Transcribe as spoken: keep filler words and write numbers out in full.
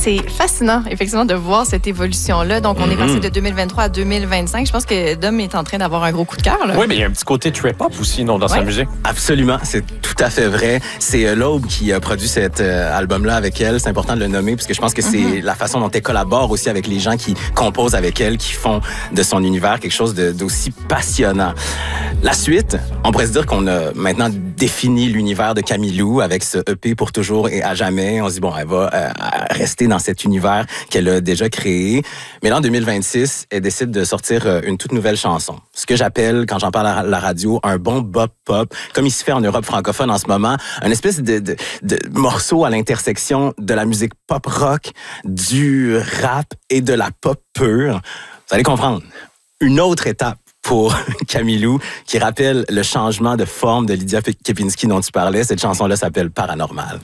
c'est fascinant, effectivement, de voir cette évolution-là. Donc, on mm-hmm. est passé de deux mille vingt-trois à deux mille vingt-cinq. Je pense que Dom est en train d'avoir un gros coup de cœur. Là. Oui, mais il y a un petit côté trip-hop aussi non, dans ouais. sa musique. Absolument, c'est tout à fait vrai. C'est euh, l'Aube qui a produit cet euh, album-là avec elle. C'est important de le nommer parce que je pense que c'est mm-hmm. la façon dont elle collabore aussi avec les gens qui composent avec elle, qui font de son univers quelque chose de, d'aussi passionnant. La suite, on pourrait se dire qu'on a maintenant défini l'univers de Camille Lou avec ce E P pour toujours et à jamais. On se dit, bon, elle va euh, rester dans cet univers qu'elle a déjà créé. Mais là, en deux mille vingt-six, elle décide de sortir euh, une toute nouvelle chanson. Ce que j'appelle, quand j'en parle à la radio, un bon bop-pop, comme il se fait en Europe francophone en ce moment, un espèce de, de, de morceau à l'intersection de la musique pop-rock, du rap et de la pop pure. Vous allez comprendre. Une autre étape pour Camille Lou, qui rappelle le changement de forme de Lydia Kepinski dont tu parlais. Cette chanson-là s'appelle Paranormal.